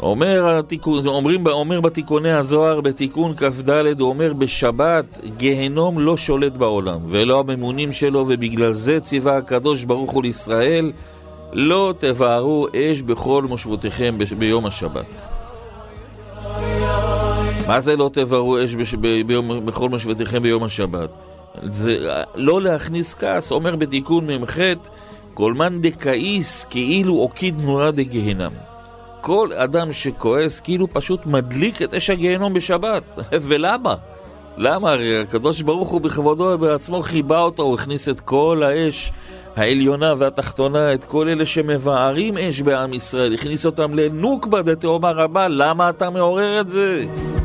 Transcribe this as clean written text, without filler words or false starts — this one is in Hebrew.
אומר בתיקוני הזוהר, בתיקון כ"ד, הוא אומר בשבת, גהנום לא שולט בעולם, ולא הממונים שלו, ובגלל זה ציווה הקדוש ברוך הוא לישראל, לא תבערו אש בכל מושבותיכם ביום השבת. מה זה לא תבערו אש בכל מושבותיכם ביום השבת? זה לא להכניס כעס, אומר בתיקון ממ"ח, כל מאן דכעיס כאילו עוקיד נורה דגהנם. כל אדם שכועס כאילו פשוט מדליק את אש הגהנום בשבת. ולמה? למה? הרי הקדוש ברוך הוא בכבודו בעצמו חיבה אותו, הוא הכניס את כל האש העליונה והתחתונה, את כל אלה שמבערים אש בעם ישראל, הכניס אותם לנוקבה דתאומה רבה. למה אתה מעורר את זה?